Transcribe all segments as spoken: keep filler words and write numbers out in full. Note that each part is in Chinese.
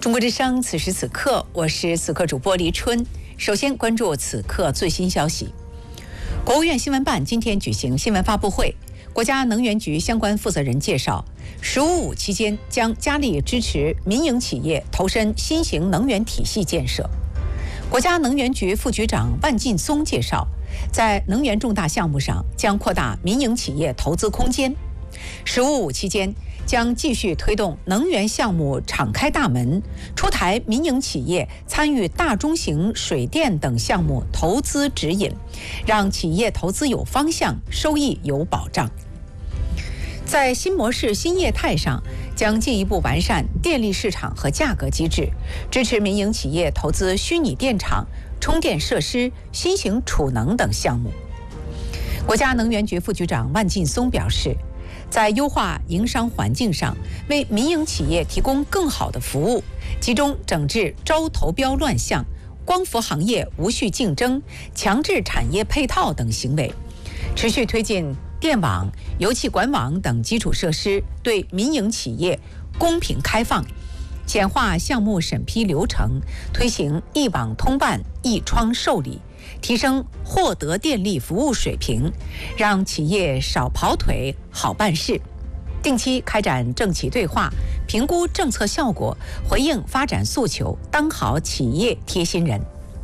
中国之声，此时此刻，我是此刻主播黎春。首先关注此刻最新消息。国务院新闻办今天举行新闻发布会，国家能源局相关负责人介绍，十五五期间将加力支持民营企业投身新型能源体系建设。国家能源局副局长万劲松介绍，在能源重大项目上将扩大民营企业投资空间。十五五期间将继续推动能源项目敞开大门，出台民营企业参与大中型水电等项目投资指引，让企业投资有方向，收益有保障。在新模式新业态上，将进一步完善电力市场和价格机制，支持民营企业投资虚拟电厂、充电设施、新型储能等项目。国家能源局副局长万劲松表示，在优化营商环境上，为民营企业提供更好的服务，集中整治招投标乱象、光伏行业无序竞争、强制产业配套等行为，持续推进电网、油气管网等基础设施对民营企业公平开放，简化项目审批流程，推行一网通办、一窗受理，提升获得电力服务水平，让企业少跑腿、好办事。定期开展政企对话，评估政策效果，回应发展诉求，当好企业贴心人。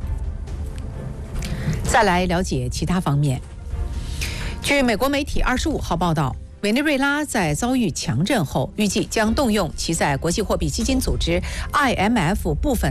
再来了解其他方面。据美国媒体二十五号报道，委内瑞拉在遭遇强震后，预计将动用其在国际货币基金组织 I M F 部分